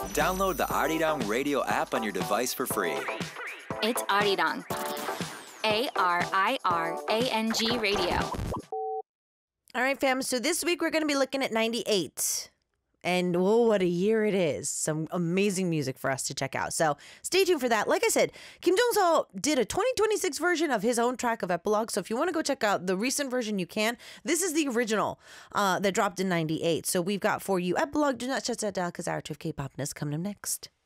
Download the Arirang Radio app on your device for free. It's Arirang. ARIRANG Radio. All right, fam. So this week we're going to be looking at 98. And oh, what a year it is. Some amazing music for us to check out. So stay tuned for that. Like I said, Kim Jong-seo did a 2026 version of his own track of Epilogue. So if you want to go check out the recent version, you can. This is the original that dropped in 98. So we've got for you Epilogue. Do not shut that down because our of K-popness coming up next.